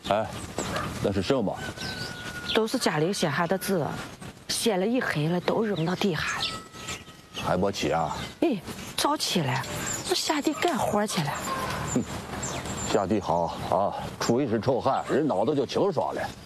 哎，那是什么？ 都是家里写下的字，写了一黑了，都扔到地下。 还没起啊？ 哎，早起了，我下地干活去了。 下地好啊，出一身臭汗，人脑子就清爽了。